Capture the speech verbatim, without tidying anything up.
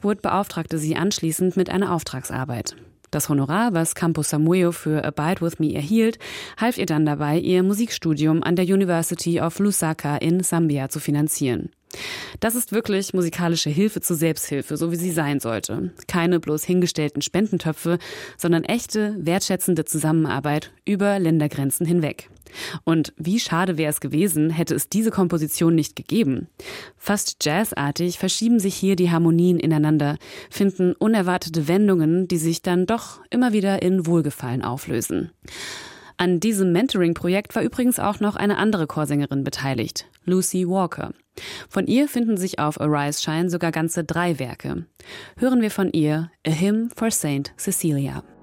Lockwood beauftragte sie anschließend mit einer Auftragsarbeit. Das Honorar, was Campo Samuyo für Abide With Me erhielt, half ihr dann dabei, ihr Musikstudium an der University of Lusaka in Sambia zu finanzieren. Das ist wirklich musikalische Hilfe zur Selbsthilfe, so wie sie sein sollte. Keine bloß hingestellten Spendentöpfe, sondern echte, wertschätzende Zusammenarbeit über Ländergrenzen hinweg. Und wie schade wäre es gewesen, hätte es diese Komposition nicht gegeben. Fast jazzartig verschieben sich hier die Harmonien ineinander, finden unerwartete Wendungen, die sich dann doch immer wieder in Wohlgefallen auflösen. An diesem Mentoring-Projekt war übrigens auch noch eine andere Chorsängerin beteiligt, Lucy Walker. Von ihr finden sich auf Arise Shine sogar ganze drei Werke. Hören wir von ihr A Hymn for Saint Cecilia.